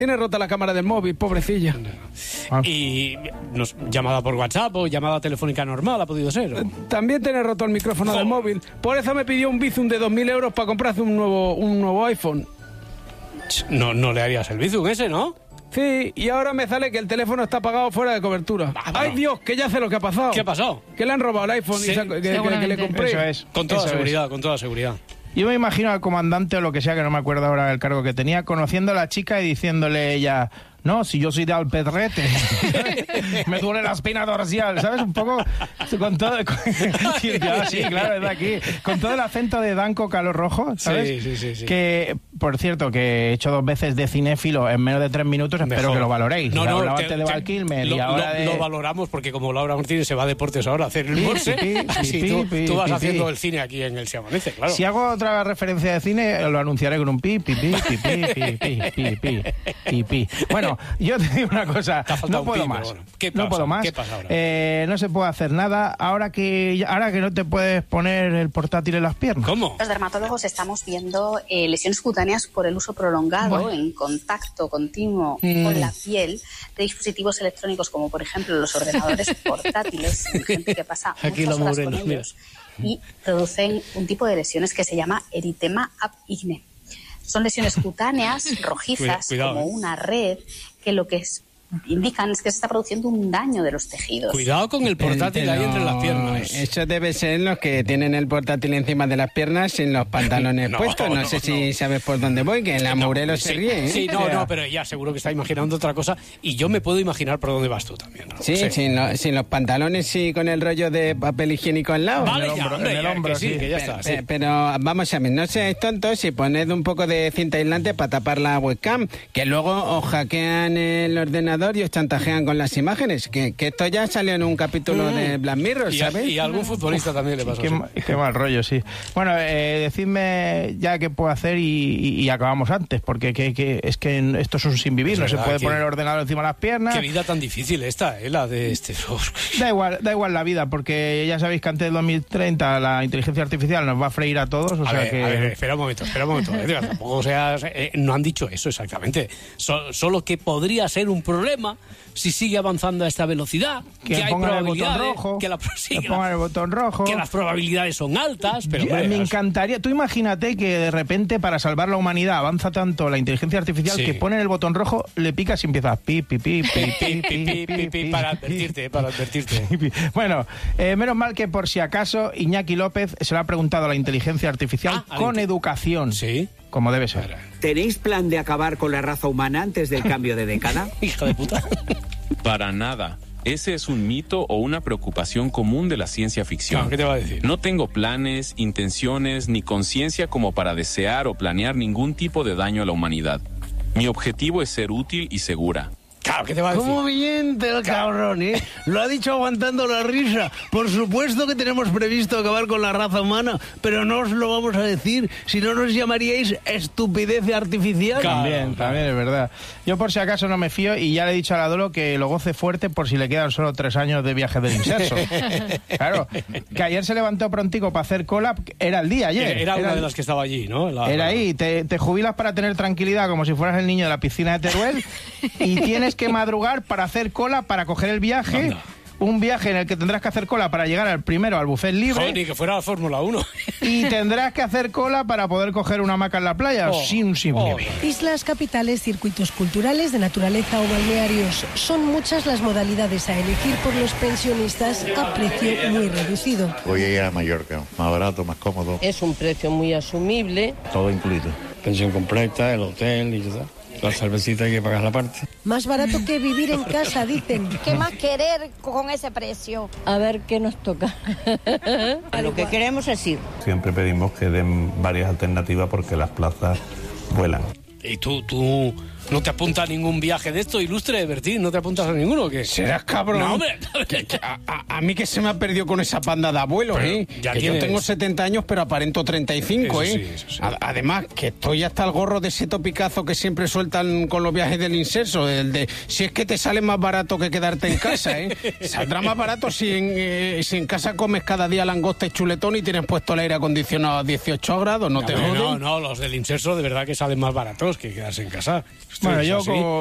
Tiene rota la cámara del móvil, pobrecilla. Y llamada por WhatsApp o llamada telefónica normal ha podido ser. También tiene roto el micrófono del móvil. Por eso me pidió un Bizum de 2.000 euros para comprarse un nuevo iPhone. No le harías el Bizum ese, ¿no? Sí, y ahora me sale que el teléfono está apagado fuera de cobertura. ¡Ay, Dios! Que ya sé lo que ha pasado. ¿Qué ha pasado? Que le han robado el iPhone Sí, que le compré. Eso es. Con toda Eso seguridad, es. con toda seguridad. Yo me imagino al comandante o lo que sea, que no me acuerdo ahora del cargo que tenía, conociendo a la chica y diciéndole ella... No, si yo soy de Alpedrete, me duele la espina dorsal, ¿sabes? Un poco con todo... sí, claro, es de aquí. Con todo el acento de Danco Calor Rojo, ¿sabes? Sí. Que, por cierto, que he hecho 2 veces de cinéfilo en menos de 3 minutos, espero Mejor. que lo valoréis. No, Hablaba antes de Val Kilmer y ahora de... Lo valoramos porque como Laura Martínez se va a deportes ahora a hacer el morse, así tú vas haciendo el cine aquí en el Se Amanece, claro. Si hago otra referencia de cine, lo anunciaré con un pi. Bueno, yo te digo una cosa, no puedo más. Bueno, ¿qué pasa? No puedo más. ¿Qué pasa ahora? No se puede hacer nada ahora que no te puedes poner el portátil en las piernas. ¿Cómo? Los dermatólogos estamos viendo lesiones cutáneas por el uso prolongado en contacto continuo con la piel de dispositivos electrónicos como por ejemplo los ordenadores portátiles, gente que pasa Aquí muchas la horas morena, con ellos y producen un tipo de lesiones que se llama eritema ab igne. Son lesiones cutáneas rojizas Cuidado, como una red que lo que indican es que se está produciendo un daño de los tejidos. Cuidado con el portátil ahí entre las piernas. Eso debe ser los que tienen el portátil encima de las piernas sin los pantalones puestos. No sé si sabes por dónde voy, que la Murelo se ríe, ¿eh? Sí, pero ella seguro que está imaginando otra cosa y yo me puedo imaginar por dónde vas tú también, ¿no? Sí, sin los pantalones y con el rollo de papel higiénico al lado. Vale, en el hombro, sí, sí. que ya está. Sí. Pero vamos a ver, no seáis tontos y poned un poco de cinta aislante para tapar la webcam, que luego os hackean el ordenador y os chantajean con las imágenes, que esto ya salió en un capítulo de Black Mirror, ¿sabes? Y a algún futbolista también le pasó. Qué mal rollo, sí. Bueno, decidme ya qué puedo hacer y acabamos antes, porque es que esto es un sin vivir, no se puede poner el ordenador encima de las piernas. Qué vida tan difícil esta, la de este... Da igual la vida, porque ya sabéis que antes de 2030 la inteligencia artificial nos va a freír a todos, o sea que... A ver, espera un momento. Tampoco seas... no han dicho eso exactamente. Solo que podría ser un problema si sigue avanzando a esta velocidad, que hay probabilidades, pongan el botón rojo, que las probabilidades son altas, pero me encantaría. Tú imagínate que de repente para salvar la humanidad avanza tanto la inteligencia artificial que ponen el botón rojo, le picas y empiezas pi para advertirte. Bueno, menos mal que por si acaso Iñaki López se lo ha preguntado a la inteligencia artificial con educación. Sí. Como debe ser. ¿Tenéis plan de acabar con la raza humana antes del cambio de década? Hija de puta. Para nada. Ese es un mito o una preocupación común de la ciencia ficción. ¿Qué te va a decir? No tengo planes, intenciones ni conciencia como para desear o planear ningún tipo de daño a la humanidad. Mi objetivo es ser útil y segura. Claro, ¿qué te va a decir? ¿Cómo miente el cabrón, eh? Lo ha dicho aguantando la risa. Por supuesto que tenemos previsto acabar con la raza humana, pero no os lo vamos a decir, si no nos llamaríais estupidez artificial. También es verdad. Yo por si acaso no me fío y ya le he dicho a la Dolo que lo goce fuerte por si le quedan solo 3 años de viaje del inserso. Claro, que ayer se levantó prontico para hacer cola, era el día ayer. Era una de las que estaba allí, ¿no? Era ahí, te jubilas para tener tranquilidad como si fueras el niño de la piscina de Teruel y tienes que madrugar para hacer cola para coger el viaje. Anda. Un viaje en el que tendrás que hacer cola para llegar al primero al buffet libre. Joder, ni que fuera la Fórmula 1. Y tendrás que hacer cola para poder coger una hamaca en la playa. Sin Islas, capitales, circuitos culturales, de naturaleza o balnearios. Son muchas las modalidades a elegir por los pensionistas a precio muy reducido. Voy a ir a Mallorca, más barato, más cómodo. Es un precio muy asumible. Todo incluido. Pensión completa, el hotel y todo. La cervecita hay que pagar la parte. Más barato que vivir en casa, dicen. ¿Qué más querer con ese precio? A ver qué nos toca. Lo que queremos es ir. Siempre pedimos que den varias alternativas porque las plazas vuelan. ¿Y tú no te apuntas a ningún viaje de esto, ilustre, Bertín? ¿No te apuntas a ninguno o qué? ¿Serás cabrón? No, hombre. A mí que se me ha perdido con esa panda de abuelos, ¿eh? Que yo tengo 70 años, pero aparento 35, eso ¿eh? Sí, eso sí. Además, que estoy hasta el gorro de ese topicazo que siempre sueltan con los viajes del inserso, el de si es que te sale más barato que quedarte en casa, ¿eh? Saldrá más barato si en casa comes cada día langosta y chuletón y tienes puesto el aire acondicionado a 18 grados, ¿no te joden? No, los del inserso de verdad que salen más baratos que quedarse en casa. Bueno, Sí, yo eso sí.